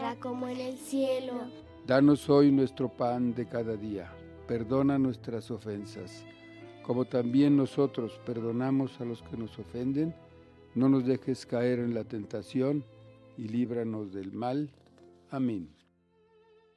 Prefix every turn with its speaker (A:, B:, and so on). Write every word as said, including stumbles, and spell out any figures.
A: tierra como en el cielo.
B: Danos hoy nuestro pan de cada día. Perdona nuestras ofensas, como también nosotros perdonamos a los que nos ofenden. No nos dejes caer en la tentación y líbranos del mal. Amén.